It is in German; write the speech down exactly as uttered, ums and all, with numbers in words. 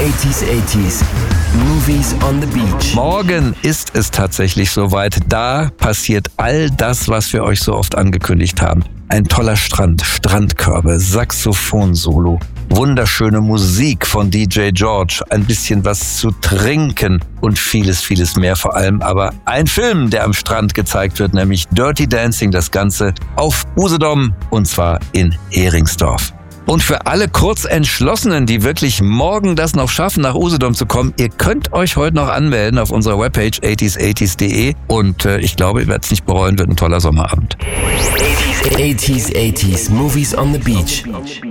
achtziger, achtziger Movies on the Beach. Morgen ist es tatsächlich soweit. Da passiert all das, was wir euch so oft angekündigt haben. Ein toller Strand, Strandkörbe, Saxophon-Solo, wunderschöne Musik von D J George, ein bisschen was zu trinken und vieles, vieles mehr vor allem. Aber ein Film, der am Strand gezeigt wird, nämlich Dirty Dancing, das Ganze auf Usedom und zwar in Heringsdorf. Und für alle Kurzentschlossenen, die wirklich morgen das noch schaffen, nach Usedom zu kommen, ihr könnt euch heute noch anmelden auf unserer Webpage achtziger achtziger punkt de und äh, ich glaube, ihr werdet es nicht bereuen, wird ein toller Sommerabend. achtziger, achtziger Movies on the Beach.